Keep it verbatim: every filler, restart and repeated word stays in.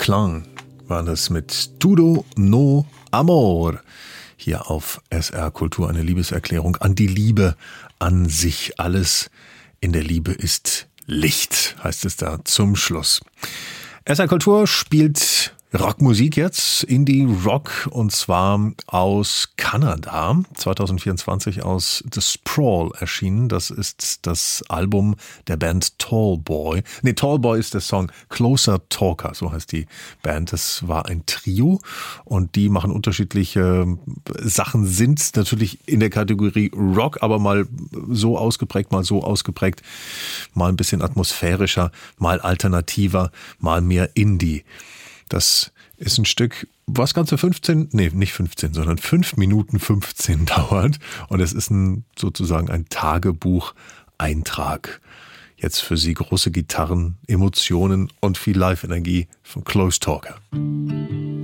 Klang war das mit Tudo no Amor. Hier auf S R Kultur eine Liebeserklärung an die Liebe an sich. Alles in der Liebe ist Licht, heißt es da zum Schluss. S R Kultur spielt Rockmusik jetzt, Indie-Rock, und zwar aus Kanada, zwanzig vierundzwanzig aus The Sprawl erschienen. Das ist das Album der Band Tallboy. Nee, Tallboy ist der Song Closer Talker, so heißt die Band. Das war ein Trio und die machen unterschiedliche Sachen, sind natürlich in der Kategorie Rock, aber mal so ausgeprägt, mal so ausgeprägt, mal ein bisschen atmosphärischer, mal alternativer, mal mehr Indie. Das ist ein Stück, was ganze fünfzehn, nee, nicht fünfzehn, sondern fünf Minuten fünfzehn dauert. Und es ist ein, sozusagen ein Tagebucheintrag. Jetzt für Sie große Gitarren, Emotionen und viel Live-Energie von Close Talker.